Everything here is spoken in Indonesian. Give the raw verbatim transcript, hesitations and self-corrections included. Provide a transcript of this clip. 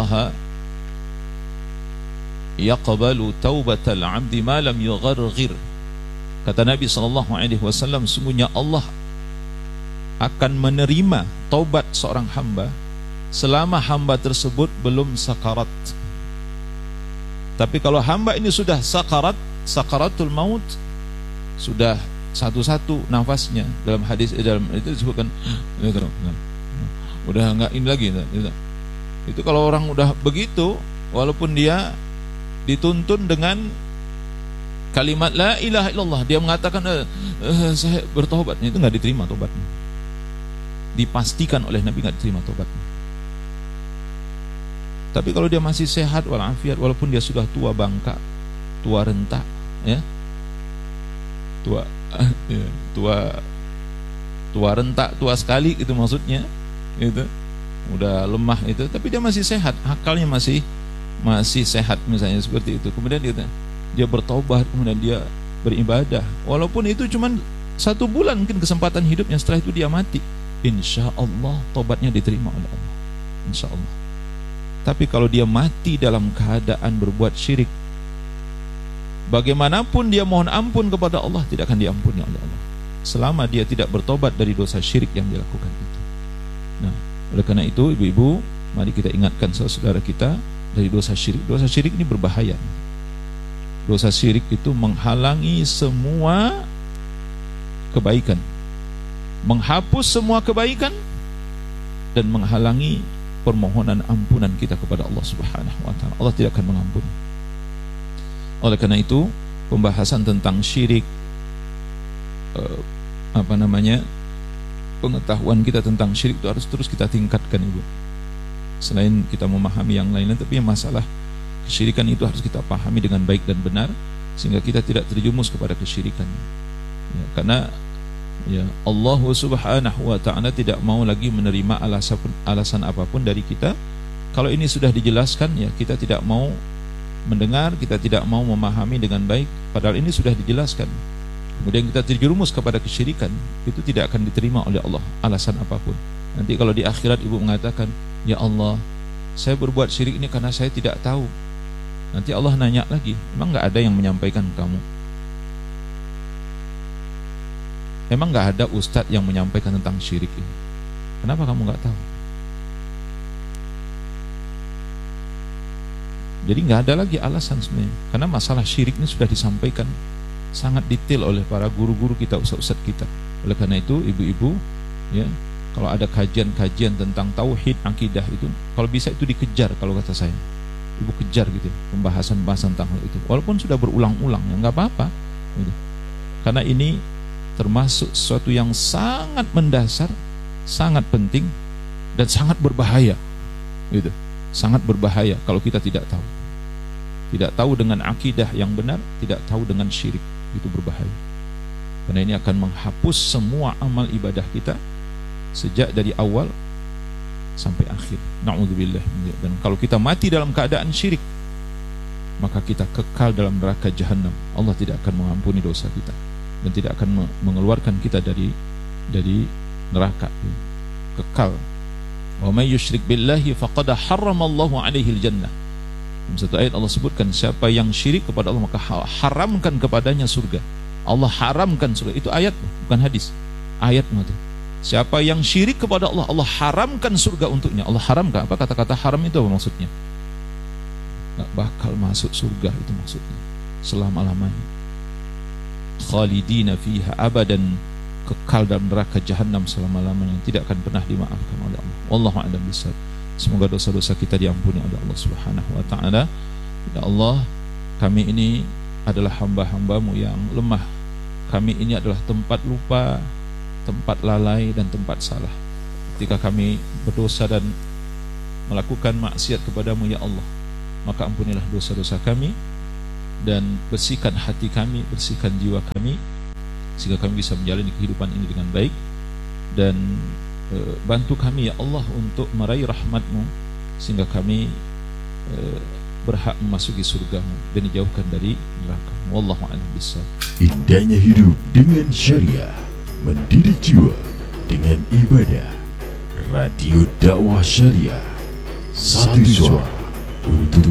innallaha yaqbalu taubatal 'abdi ma lam yugharghir. Kata Nabi sallallahu alaihi wasallam, sungguhnya Allah akan menerima taubat seorang hamba selama hamba tersebut belum sakarat. Tapi kalau hamba ini sudah sakarat, sakaratul maut, sudah satu-satu nafasnya, dalam hadis dalam itu disebutkan udah enggak ini lagi itu. Itu kalau orang udah begitu, walaupun dia dituntun dengan kalimat la ilaha illallah, dia mengatakan eh, eh, saya bertobat, itu enggak diterima tobatnya. Dipastikan oleh Nabi enggak diterima tobatnya. Tapi kalau dia masih sehat walafiat, walaupun dia sudah tua bangka, tua renta, ya, tua, ya, tua, tua renta, tua sekali itu maksudnya, itu, udah lemah itu, tapi dia masih sehat, akalnya masih, masih sehat misalnya seperti itu. Kemudian dia, dia bertobat, kemudian dia beribadah, walaupun itu cuma satu bulan mungkin kesempatan hidupnya, setelah itu dia mati, insya Allah tobatnya diterima oleh Allah, insya Allah. Tapi kalau dia mati dalam keadaan berbuat syirik, bagaimanapun dia mohon ampun kepada Allah, tidak akan diampuni oleh Allah selama dia tidak bertobat dari dosa syirik yang dilakukan itu. Nah, oleh karena itu ibu-ibu, mari kita ingatkan saudara kita dari dosa syirik. Dosa syirik ini berbahaya. Dosa syirik itu menghalangi semua kebaikan, menghapus semua kebaikan, dan menghalangi permohonan ampunan kita kepada Allah Subhanahu wa taala. Allah tidak akan mengampuni. Oleh karena itu, pembahasan tentang syirik, eh, apa namanya, pengetahuan kita tentang syirik itu harus terus kita tingkatkan, Ibu. Selain kita memahami yang lainnya, tapi masalah kesyirikan itu harus kita pahami dengan baik dan benar, sehingga kita tidak terjerumus kepada kesyirikan. Ya, karena ya, Allah Subhanahu wa ta'ala tidak mau lagi menerima alasan, alasan apapun dari kita. Kalau ini sudah dijelaskan, ya kita tidak mau mendengar, kita tidak mau memahami dengan baik, padahal ini sudah dijelaskan. Kemudian kita terjerumus kepada kesyirikan, itu tidak akan diterima oleh Allah, alasan apapun. Nanti kalau di akhirat ibu mengatakan, ya Allah, saya berbuat syirik ini karena saya tidak tahu. Nanti Allah nanya lagi, emang gak ada yang menyampaikan kamu? Memang nggak ada ustadz yang menyampaikan tentang syirik ini. Kenapa kamu nggak tahu? Jadi nggak ada lagi alasan sebenarnya. Karena masalah syirik ini sudah disampaikan sangat detail oleh para guru-guru kita, ustadz-ustadz kita. Oleh karena itu, ibu-ibu, ya, kalau ada kajian-kajian tentang tauhid, akidah itu, kalau bisa itu dikejar. Kalau kata saya, ibu kejar gitu, pembahasan-pembahasan tentang hal itu. Walaupun sudah berulang-ulang, ya nggak apa-apa. Gitu. Karena ini termasuk sesuatu yang sangat mendasar, sangat penting, dan sangat berbahaya. Gitu. Sangat berbahaya kalau kita tidak tahu. Tidak tahu dengan akidah yang benar, tidak tahu dengan syirik, itu berbahaya. Karena ini akan menghapus semua amal ibadah kita sejak dari awal sampai akhir. Na'udzubillah. Dan kalau kita mati dalam keadaan syirik, maka kita kekal dalam neraka jahanam. Allah tidak akan mengampuni dosa kita dan tidak akan mengeluarkan kita dari dari neraka, kekal. Wa may yusyrik billahi faqad harramallahu alaihi aljannah. Dalam satu ayat Allah sebutkan, siapa yang syirik kepada Allah maka haramkan kepadanya surga. Allah haramkan surga. Itu ayat, bukan hadis. Ayat itu. Siapa yang syirik kepada Allah, Allah haramkan surga untuknya. Allah haramkan. Apa kata-kata haram itu apa maksudnya? Gak bakal masuk surga, itu maksudnya, selama-lamanya. Khalidina fiha abadan, kekal dalam neraka jahanam selama-lamanya, tidak akan pernah dimaafkan oleh Allah. Wallahu a'lam bishawab. Semoga dosa-dosa kita diampuni oleh Allah Subhanahu wa taala. Ya Allah, kami ini adalah hamba-hambamu yang lemah. Kami ini adalah tempat lupa, tempat lalai, dan tempat salah. Ketika kami berdosa dan melakukan maksiat kepadamu, ya Allah, maka ampunilah dosa-dosa kami dan bersihkan hati kami, bersihkan jiwa kami, sehingga kami bisa menjalani kehidupan ini dengan baik. Dan e, bantu kami ya Allah untuk meraih rahmat-Mu, sehingga kami e, berhak memasuki surga-Mu dan dijauhkan dari neraka. Wallahu a'lam bishawab. Indahnya hidup dengan syariah, mendidik jiwa dengan ibadah. Radio Dakwah Syariah, satu suara untuk